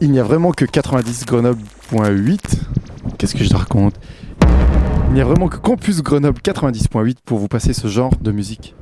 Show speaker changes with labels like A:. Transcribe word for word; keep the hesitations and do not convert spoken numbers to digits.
A: Il n'y a vraiment que quatre-vingt-dix Grenoble point huit. Qu'est-ce que je raconte? Il n'y a vraiment que Campus Grenoble quatre-vingt-dix point huit pour vous passer ce genre de musique.